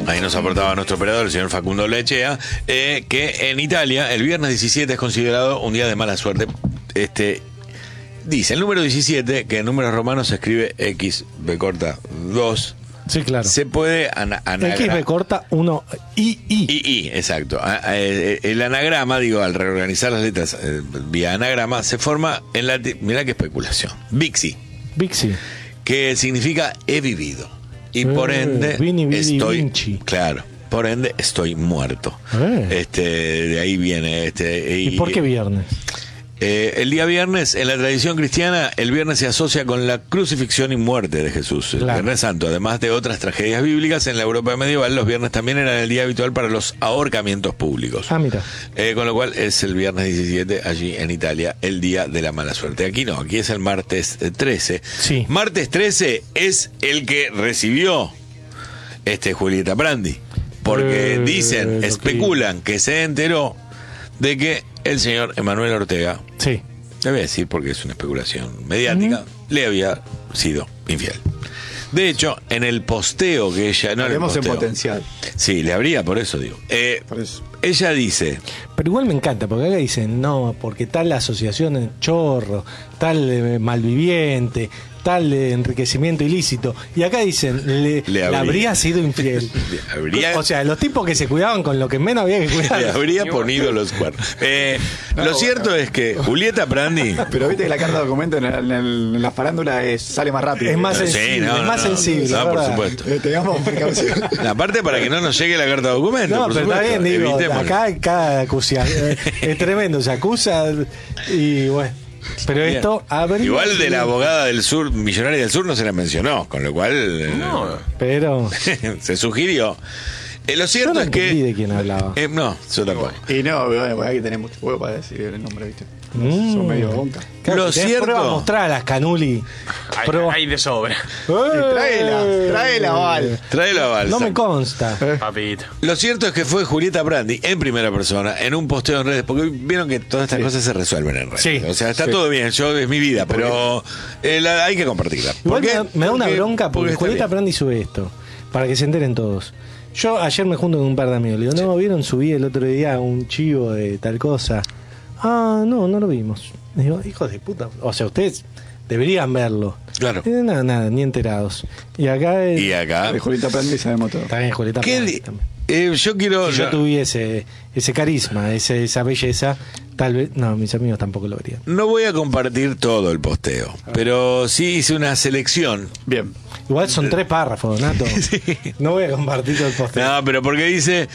ahí nos aportaba nuestro operador, el señor Facundo Lechea, que en Italia el viernes 17 es considerado un día de mala suerte. Dice el número 17, que en números romanos se escribe XB2. Sí, claro. Se puede XB1 I. Exacto. El anagrama, al reorganizar las letras vía anagrama, se forma en latín. Mirá qué especulación. Vixi, que significa he vivido. Y por ende estoy. Vinci. Claro. Por ende estoy muerto. De ahí viene ¿Y por qué viernes? El día viernes, en la tradición cristiana, el viernes se asocia con la crucifixión y muerte de Jesús, el Viernes Santo. Además de otras tragedias bíblicas, en la Europa medieval los viernes también eran el día habitual para los ahorcamientos públicos. Mira. Con lo cual es el viernes 17 allí en Italia, el día de la mala suerte. Aquí no, aquí es el martes 13. Sí. Martes 13 es el que recibió Julieta Prandi, porque especulan que se enteró de que el señor Emanuel Ortega, le voy a decir porque es una especulación mediática, le había sido infiel. De hecho, en el posteo que ella... Hablemos en potencial. Sí, le habría, por eso digo. Por eso. Ella dice... Pero igual me encanta, porque acá dicen, no, porque tal asociación en chorro, tal malviviente, tal enriquecimiento ilícito. Y acá dicen, le habría sido infiel. O sea, los tipos que se cuidaban con lo que menos había que cuidar. Le habría ponido los cuernos. Lo cierto es que Julieta Prandi... Pero viste que la carta de documento en la farándula sale más rápido. Es más sensible. sensible. Por supuesto. Tengamos precaución. Aparte, para que no nos llegue la carta de documento. No, pero supuesto, está bien, digo, acá cada acusación es tremendo, se acusa y bueno. Pero bien. Esto habría... Igual de la abogada del sur, millonaria del sur, no se la mencionó, con lo cual pero se sugirió. Lo cierto es que de quién hablaba. No, yo tampoco. Y no, bueno, hay que tener mucho huevo para decir el nombre, ¿viste? Son medio bonca. Claro, lo cierto, prueba a mostrar a las Canuli. Hay de sobra. Tráela, Val. Tráela, Val. No me consta. Papito. Lo cierto es que fue Julieta Prandi en primera persona, en un posteo en redes, porque vieron que todas estas cosas se resuelven en redes. Sí. O sea, está todo bien, es mi vida, pero hay que compartirla. Igual me da una bronca porque Julieta Prandi sube esto, para que se enteren todos. Yo ayer me junto con un par de amigos. Le digo, no, ¿vieron? Subí el otro día un chivo de tal cosa. No lo vimos. Le digo, hijos de puta. O sea, ustedes deberían verlo. Claro. Nada, ni enterados. Y acá... De Julieta Prandi sabemos todo. También Julieta Prandi. Yo quiero... Si yo tuviese ese carisma, esa belleza, tal vez... No, mis amigos tampoco lo verían. No voy a compartir todo el posteo, pero sí hice una selección. Bien. Igual son 3 párrafos, Nato. Sí. No voy a compartir todo el posteo. No, pero porque dice...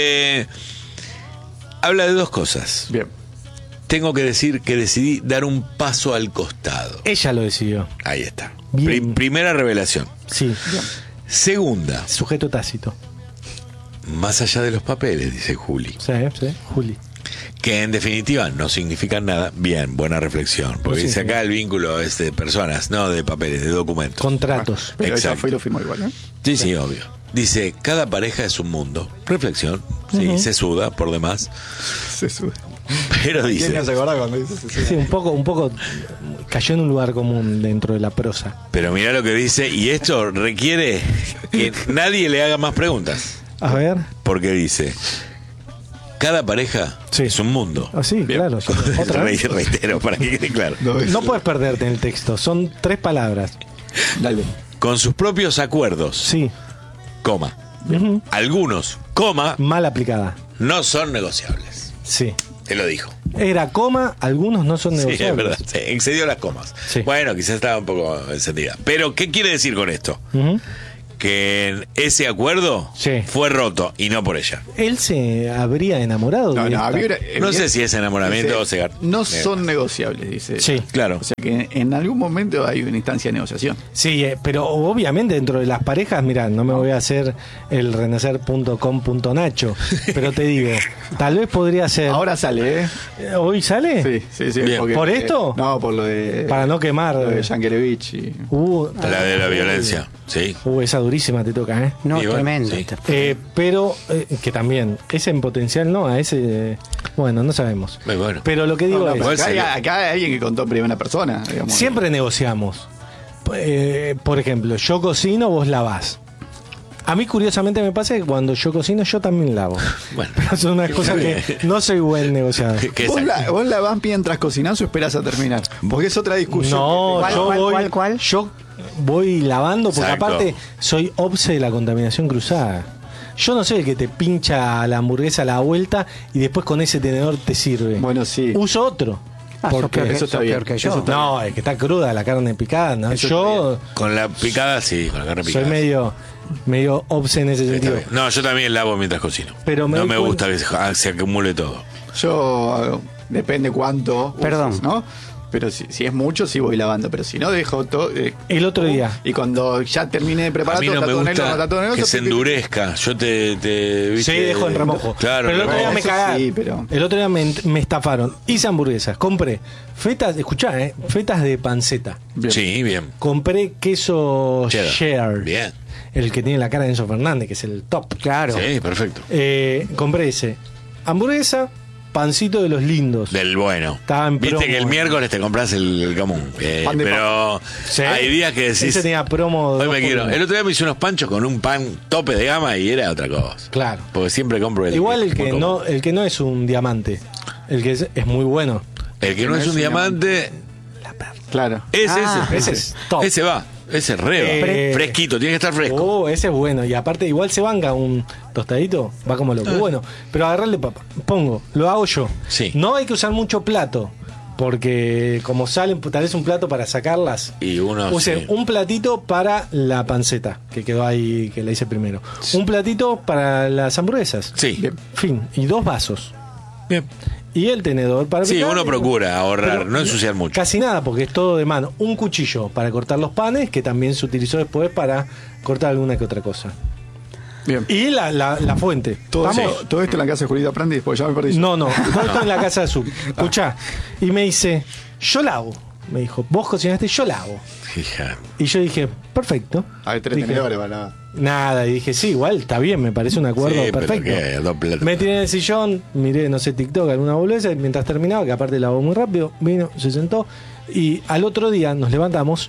habla de 2 cosas. Bien. Tengo que decir que decidí dar un paso al costado. Ella lo decidió. Ahí está. Primera revelación. Sí. Bien. Segunda. Sujeto tácito. Más allá de los papeles, dice Juli. Sí, Juli. Que en definitiva no significan nada. Bien, buena reflexión. Porque dice acá el vínculo es de personas, no de papeles, de documentos. Contratos. Pero ella fue y lo firmó igual, ¿no? Sí, obvio. Dice, cada pareja es un mundo. Reflexión. Sí, se suda por demás. Se suda. Pero dice... ¿Quién no se acuerda cuando dice se suda? Sí, un poco cayó en un lugar común dentro de la prosa. Pero mirá lo que dice, y esto requiere que nadie le haga más preguntas. A ver. Porque dice... Cada pareja es un mundo. Sí, bien. Claro. ¿Otra vez? Reitero, para que quede claro. No puedes perderte en el texto. Son 3 palabras. Dale. Con sus propios acuerdos. Sí. Coma. Algunos, coma. Mal aplicada. No son negociables. Sí. Te lo dijo. Era coma, algunos no son negociables. Sí, es verdad. Sí, excedió las comas. Sí. Bueno, quizás estaba un poco encendida. Pero, ¿qué quiere decir con esto? Que ese acuerdo fue roto y no por ella. ¿Él se habría enamorado? No sé si es enamoramiento o cegar. No son negociables, dice. Sí, claro. O sea que en algún momento hay una instancia de negociación. Sí, pero obviamente dentro de las parejas, mirá, no me voy a hacer el renacer.com.nacho, pero te digo, tal vez podría ser. Ahora sale, ¿eh? ¿Hoy sale? Sí. Porque, ¿por esto? No, por lo de... Para no quemar. Lo de Yankelevich y... la de la violencia, sí. Esa durísima te toca, ¿eh? No, tremendo. Sí. Pero que también, ese en potencial no, a ese... Bueno, no sabemos. Bueno. Pero lo que digo es... Acá hay alguien que contó en primera persona, digamos. Siempre negociamos. Por ejemplo, yo cocino, vos lavás. A mí curiosamente me pasa que cuando yo cocino yo también lavo. Bueno. Pero son unas cosas que no soy buen negociador. ¿Vos lavás mientras cocinás o esperás a terminar? Porque es otra discusión. No, ¿Cuál? yo voy lavando porque Exacto. aparte soy obse de la contaminación cruzada. Yo no soy el que te pincha la hamburguesa a la vuelta y después con ese tenedor te sirve. Bueno, sí. Uso otro. Sos Porque peor que- eso está sos bien. peor que yo. Eso está no, es que está cruda la carne picada. ¿no? Eso Yo Con la picada, sí, con la carne soy picada. medio obse en ese Está sentido. bien. No, yo también lavo mientras cocino. Pero me no doy me cuenta- gusta que se acumule todo. Yo, depende cuánto. Perdón. uses, ¿no? Pero si es mucho, sí voy lavando. Pero si no, dejo todo. El otro día. Y cuando ya termine de A preparar mí todo, no está me todo negro, gusta está todo negro, que se endurezca. Yo te Sí, ¿viste? dejo en remojo. Claro, pero el otro día remojo. me eso cagaron. sí, pero- El otro día me estafaron. Hice hamburguesas. Compré fetas, escuchá, fetas de panceta. Bien. Sí, bien. Compré queso Cheddar. Share. Bien. El que tiene la cara de Enzo Fernández, que es el top. Claro. Sí, perfecto. Compré ese. Hamburguesa, pancito de los lindos. Del bueno. Estaba en Viste promo, que el eh. miércoles te compras el común. Pan de Pero Sí. hay días que decís. Ese tenía promo. Hoy dos me por quiero. uno. El otro día me hice unos panchos con un pan tope de gama y era otra cosa. Claro. Porque siempre compro el. Igual el muy que cómodo. no, el que no es un diamante. El que es muy bueno. El que no es un diamante. Claro. Ese es top. Ese va. Ese re va. Fresquito, tiene que estar fresco. Oh, ese es bueno. Y aparte, igual se banca un tostadito, va como loco. Bueno, pero agarrarle papa. Pongo, lo hago yo. Sí. No hay que usar mucho plato. Porque como salen, tal vez un plato para sacarlas. Y uno. Use sí. un platito para la panceta, que quedó ahí, que la hice primero. Un platito para las hamburguesas. Sí. Bien. Fin. Y 2 vasos. Bien. Y el tenedor para Sí, picar. uno procura ahorrar, Pero no ensuciar mucho. Casi nada, porque es todo de mano. Un cuchillo para cortar los panes, que también se utilizó después para cortar alguna que otra cosa. Bien. Y la fuente. Todo, Vamos. todo esto en la casa de Julieta Prandi, porque ya me perdí. No, todo esto en la casa de Azul. Escuchá. Y me dice, yo lavo. Me dijo, vos cocinaste, yo lavo. Hija. Y yo dije, perfecto. Hay 3 Dije, tenedores para lavar. Nada, y dije, sí, igual está bien, me parece un acuerdo Sí, pero perfecto. ¿qué? 2 platos. Me tiré en el sillón, miré, no sé, TikTok, alguna boludez, y mientras terminaba, que aparte lavó muy rápido, vino, se sentó, y al otro día nos levantamos,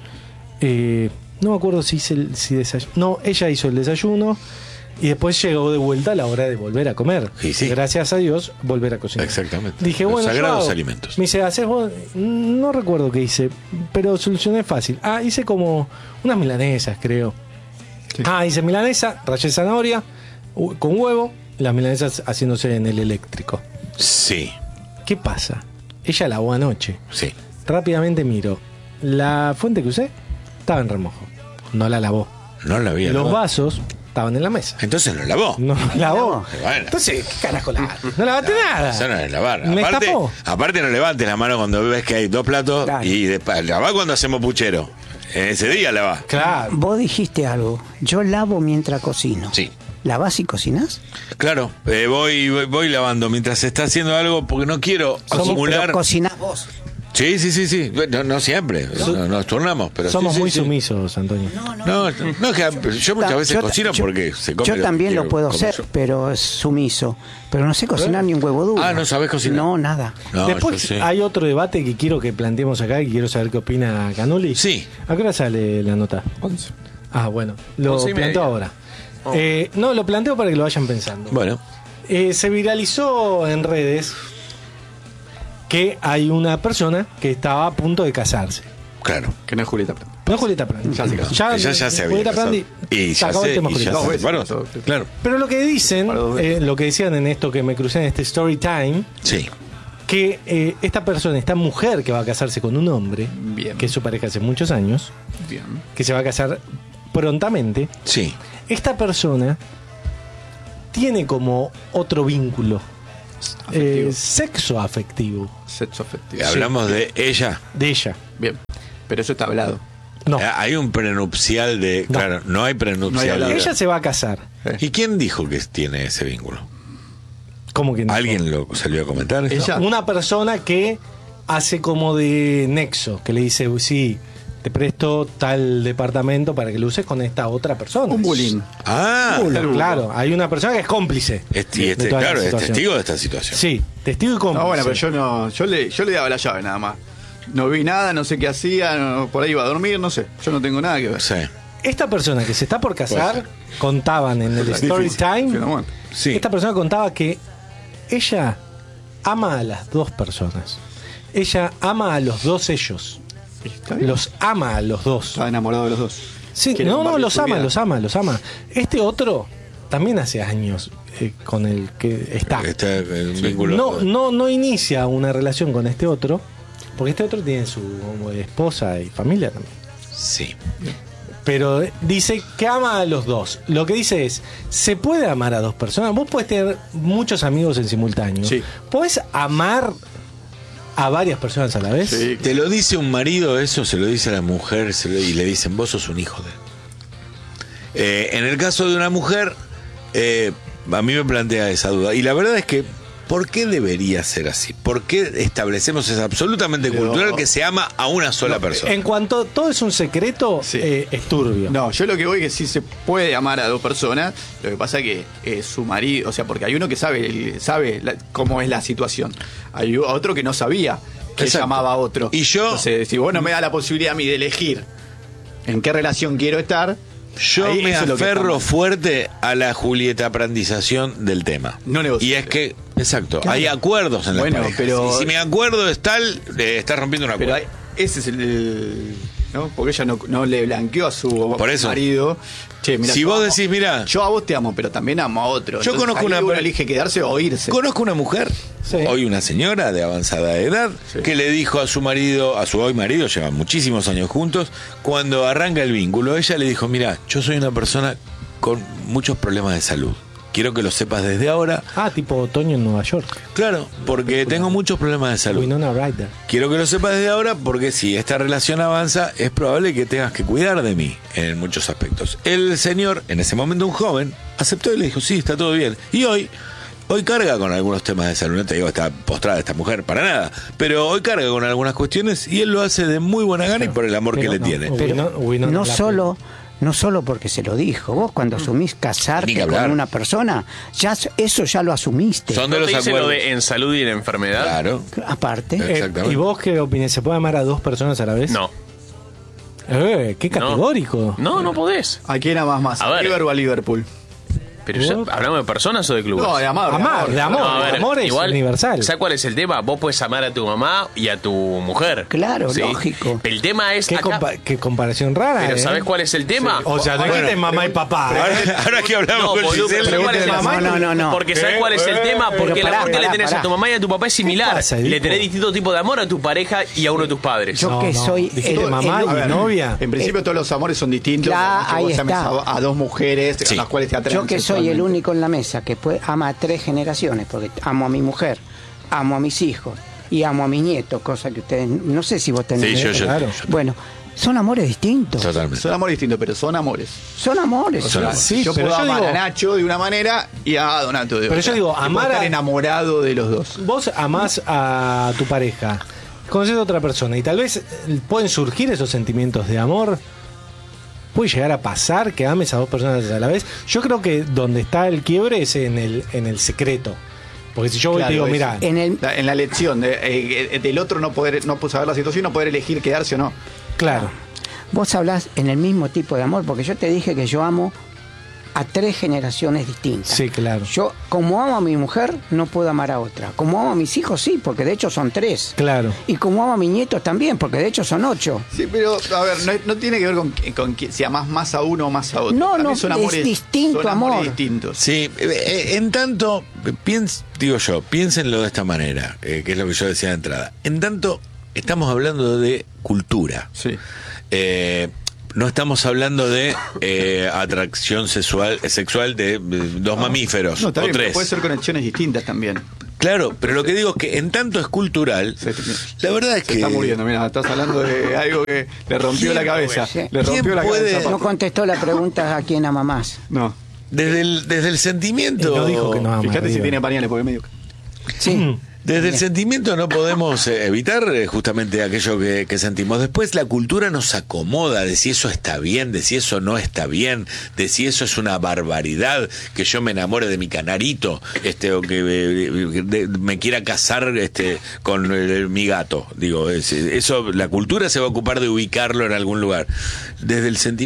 no me acuerdo si no, ella hizo el desayuno, y después llegó de vuelta a la hora de volver a comer. Sí, sí. Gracias a Dios, volver a cocinar. Exactamente. Dije, Los bueno, yo sagrados hago. alimentos. Me dice, ¿haces vos? No recuerdo qué hice, pero solucioné fácil. Hice como unas milanesas, creo. Sí. Hice milanesa, rallé zanahoria con huevo, las milanesas haciéndose en el eléctrico. Sí, ¿Qué pasa? Ella lavó anoche. sí. Rápidamente miro. La fuente que usé estaba en remojo. No la lavó. No la había Los lavado. vasos estaban en la mesa. Entonces lo lavó. No lavó. Bueno. Entonces, ¿qué carajo la? No lavaste nada. Eso no es lavar. Me tapó. Aparte no levantes la mano cuando ves que hay 2 platos Claro. y después lavá cuando hacemos puchero. En ese día lavá. Claro. Vos dijiste algo. Yo lavo mientras cocino. Sí. ¿Lavás y cocinás? Claro, voy lavando mientras se está haciendo algo porque no quiero acumular. Pero cocinás vos. Sí. No siempre. No, nos turnamos, pero Somos sí, muy sí. sumisos, Antonio. No, es que yo muchas veces cocino porque se come. Yo también lo quiero puedo comer hacer, yo. pero es sumiso. Pero no sé cocinar ni un huevo duro. ¿no sabés cocinar? No, nada. No, Después yo sí. hay otro debate que quiero que planteemos acá y quiero saber qué opina Canuli. Sí. ¿A qué hora sale la nota? 11. Bueno, lo 11:30. planteo ahora. No, lo planteo para que lo vayan pensando. Bueno, Se viralizó en redes que hay una persona que estaba a punto de casarse. claro. Que no es Julieta Prandi. No es Julieta Prandi. Ya se casó. Ya se había Julieta casado. Prandi Y se ya acabó el sé, tema y ya Julieta. Dos se veces. separó. Todo. Claro. Pero lo que dicen, Para dos veces. lo que decían en esto que me crucé en este story time, Sí. que esta persona, esta mujer que va a casarse con un hombre, Bien. que es su pareja hace muchos años, Bien. que se va a casar prontamente, Sí. esta persona tiene como otro vínculo, Afectivo. sexo afectivo Sexo afectivo. Hablamos de ella. de ella. Bien. Pero eso está hablado. No, Hay un prenupcial de. No. Claro, no hay No hay prenupcial. hablado. ella se va a casar. ¿Y quién dijo que tiene ese vínculo? ¿Cómo que no? ¿Alguien lo salió a comentar? eso? Ella. Una persona que hace como de nexo, que le dice, sí, te presto tal departamento para que lo uses con esta otra persona. Un bullying. Ah, Claro, hay una persona que es cómplice. de toda la claro, es situación. testigo de esta situación. Sí, testigo y cómplice. No, bueno, pero yo no. Yo le daba la llave nada más. No vi nada, no sé qué hacía, por ahí iba a dormir, no sé. Yo no tengo nada que ver. Sí. esta persona que se está por casar, contaban en el Story Time, Sí. esta persona contaba que ella ama a las dos personas. Ella ama a los dos ellos. Está bien. Los ama a los dos. Estaba enamorado de los dos. Sí, Quiere no, compartir los su ama, vida. los ama. Este otro también hace años con el que está. Está en un vínculo. No inicia una relación con este otro, porque este otro tiene su esposa y familia también. Sí. Pero dice que ama a los dos. Lo que dice es, ¿se puede amar a dos personas? Vos podés tener muchos amigos en simultáneo. Sí. ¿Podés amar a varias personas a la vez? Sí. Te lo dice un marido, eso se lo dice a la mujer y le dicen, vos sos un hijo de él. En el caso de una mujer, a mí me plantea esa duda. Y la verdad es que, ¿por qué debería ser así? ¿Por qué establecemos, es absolutamente cultural, que se ama a una sola persona? En cuanto todo es un secreto, Sí. es turbio. No, yo lo que voy es que sí se puede amar a dos personas, lo que pasa es que su marido, o sea, porque hay uno que sabe cómo es la situación, hay otro que no sabía que Exacto. llamaba a otro. Y yo- Entonces, si vos no me das la posibilidad a mí de elegir en qué relación quiero estar, Yo ahí me eso es lo que está aferro mal. fuerte a la Julieta aprendización del tema. No negocio. Y es que, exacto, hay acuerdos en la Bueno, pareja. pero- Y si mi acuerdo es tal, estás rompiendo un acuerdo. Pero ese es ¿no? Porque ella no le blanqueó a su Por eso. marido. Che, mirá, Si yo vos amo- decís, mirá, yo a vos te amo, pero también amo a otro. Yo conozco ahí una- uno elige quedarse o irse. conozco una mujer, Sí. hoy una señora de avanzada edad, Sí. que le dijo a su marido, a su hoy marido, llevan muchísimos años juntos, cuando arranca el vínculo, ella le dijo, mira, yo soy una persona con muchos problemas de salud. Quiero que lo sepas desde ahora. Tipo otoño en Nueva York. Claro, porque tengo muchos problemas de salud. Winona Ryder. Quiero que lo sepas desde ahora porque si esta relación avanza es probable que tengas que cuidar de mí en muchos aspectos. El señor, en ese momento un joven, aceptó y le dijo, sí, está todo bien. Y hoy carga con algunos temas de salud. No te digo está postrada esta mujer para nada, pero hoy carga con algunas cuestiones y él lo hace de muy buena gana y por el amor que le tiene. Pero Winona no Ryder. solo porque se lo dijo. Vos cuando asumís Ni casarte que con hablar. una persona, eso ya lo asumiste. Son de ¿No los te dice lo acuerdos. de en salud y en enfermedad? Claro. Aparte, Exactamente. ¿Y vos qué opinás? ¿Se puede amar a dos personas a la vez? No. Qué categórico. No podés. ¿A quién amas más? A ver. ¿River o a Liverpool? Pero ya, ¿hablamos de personas o de clubes? No, de amar. Amar, de amor. No, a ver, el amor es igual, universal. ¿sabes cuál es el tema? Vos puedes amar a tu mamá y a tu mujer. Claro, lógico. El tema es Qué, acá, qué comparación rara. pero ¿sabes cuál es el tema? O sea, no dijiste mamá y papá. Ahora que hablamos No, con boludo, pero Giselle, ¿sabes cuál es el Pregúntale, no. Porque ¿sabes cuál es el tema? Porque Pero el amor que pará, le tenés pará. a tu mamá y a tu papá es similar. pasa, Le Edipo? tenés distinto tipo de amor a tu pareja y a uno de tus padres. Yo que soy Dijiste el- mamá el- y A ver, novia. En principio todos los amores son distintos. Ya, por más que ahí vos ames está. a dos mujeres Sí. a las cuales te atraen Yo que soy el sexualmente. único en la mesa que ama a 3 generaciones, porque amo a mi mujer, amo a mis hijos y amo a mis nietos, cosa que ustedes, no sé si vos tenés. Sí, yo. Claro. Bueno, son amores distintos. Totalmente. Son amores distintos, pero son amores. Son amores. O sea, Sí, yo pero puedo yo amar digo- a Nacho de una manera y a Donato de otra. Pero yo digo, Y puedo amar estar a- enamorado de los dos. Vos amás a tu pareja, conoces a otra persona y tal vez pueden surgir esos sentimientos de amor. Puede llegar a pasar que ames a dos personas a la vez. Yo creo que donde está el quiebre es en el secreto. Porque si yo voy y Claro, te digo, es- mira, En la lección del otro no poder saber la situación, no poder elegir quedarse o no. claro, Vos hablás en el mismo tipo de amor, porque yo te dije que yo amo a 3 generaciones distintas. sí, claro, Yo, como amo a mi mujer, no puedo amar a otra. Como amo a mis hijos, sí, porque de hecho son 3. claro. Y como amo a mis nietos también, porque de hecho son 8. Sí, pero a ver, no tiene que ver con si amás más a uno o más a otro. No, Para mí no, son es amores, distinto son amores amor. distintos. Sí, en tanto, piénsenlo de esta manera, que es lo que yo decía de entrada. En tanto, estamos hablando de cultura. Sí. No estamos hablando de atracción sexual de dos mamíferos No, está o bien, pero tres. puede ser conexiones distintas también. Claro, pero lo que digo es que en tanto es cultural, la verdad es Se que está muriendo, mira, estás hablando de algo que le rompió ¿Quién la cabeza. puede? Le rompió ¿Quién la puede? cabeza. No contestó la pregunta a quién ama más. No. desde el sentimiento, Y no dijo que no ama. Fíjate si River. tiene pañales, porque medio. Sí. Desde el sentimiento no podemos evitar justamente aquello que sentimos. Después la cultura nos acomoda de si eso está bien, de si eso no está bien, de si eso es una barbaridad, que yo me enamore de mi canarito, o que me quiera casar con mi gato. Digo, eso la cultura se va a ocupar de ubicarlo en algún lugar. Desde el sentimiento